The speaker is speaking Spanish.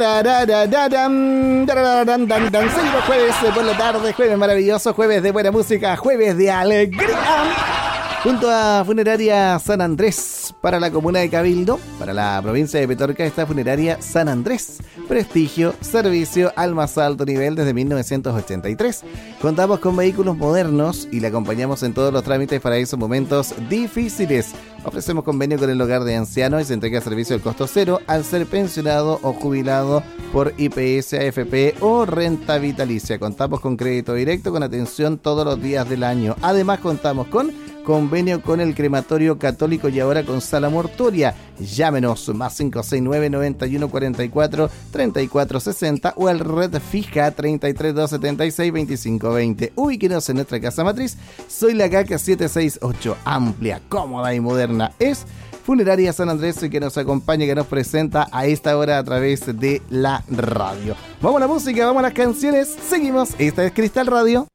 Seguimos jueves por la tarde, jueves maravilloso, jueves de buena música, jueves de alegría. Junto a Funeraria San Andrés, para la comuna de Cabildo, para la provincia de Petorca, está Funeraria San Andrés. Prestigio, servicio al más alto nivel desde 1983. Contamos con vehículos modernos y le acompañamos en todos los trámites para esos momentos difíciles. Ofrecemos convenio con el hogar de ancianos y se entrega servicio al costo cero al ser pensionado o jubilado por IPS, AFP o renta vitalicia. Contamos con crédito directo con atención todos los días del año. Además contamos con convenio con el Crematorio Católico y ahora con sala mortuoria. Llámenos más 569-9144-3460 o al red fija 33276-2520. Ubíquenos en nuestra casa matriz. Soy la CACA 768, amplia, cómoda y moderna. Es Funeraria San Andrés y que nos acompaña, que nos presenta a esta hora a través de la radio. Vamos a la música, vamos a las canciones. Seguimos, esta es Cristal Radio.